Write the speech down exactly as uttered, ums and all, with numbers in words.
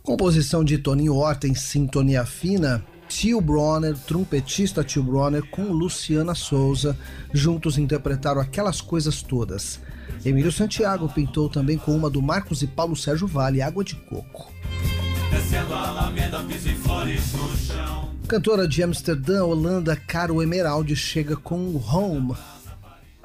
Composição de Toninho Horta em sintonia fina, Tio Bronner, trompetista Tio Bronner com Luciana Souza, juntos interpretaram Aquelas Coisas Todas. Emílio Santiago pintou também com uma do Marcos e Paulo Sérgio Vale, Água de Coco. Descendo a Alameda, piso e flores no chão. Cantora de Amsterdã, Holanda, Caro Emeraldi chega com Home.